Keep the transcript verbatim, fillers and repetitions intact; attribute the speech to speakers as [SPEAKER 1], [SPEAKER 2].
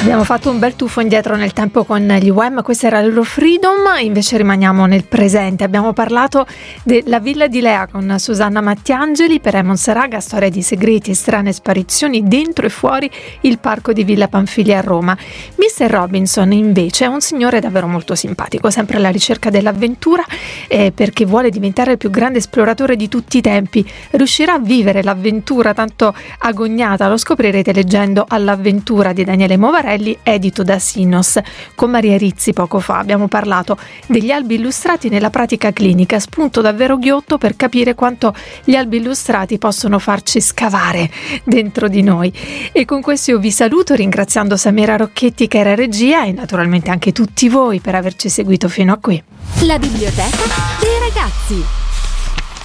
[SPEAKER 1] Abbiamo fatto un bel tuffo indietro nel tempo con gli U E M, questa era loro Freedom, invece rimaniamo nel presente. Abbiamo parlato della Villa di Lea con Susanna Mattiangeli per Emon Saraga, storia di segreti e strane sparizioni dentro e fuori il parco di Villa Pamfilia a Roma. mister Robinson invece è un signore davvero molto simpatico, sempre alla ricerca dell'avventura eh, perché vuole diventare il più grande esploratore di tutti i tempi. Riuscirà a vivere l'avventura tanto agognata? Lo scoprirete leggendo All'avventura di Daniele Movarelli, edito da Sinos. Con Maria Rizzi poco fa abbiamo parlato degli albi illustrati nella pratica clinica, spunto davvero ghiotto per capire quanto gli albi illustrati possono farci scavare dentro di noi. E con questo io vi saluto ringraziando Samira Rocchetti che era regia e naturalmente anche tutti voi per averci seguito fino a qui.
[SPEAKER 2] La biblioteca dei ragazzi.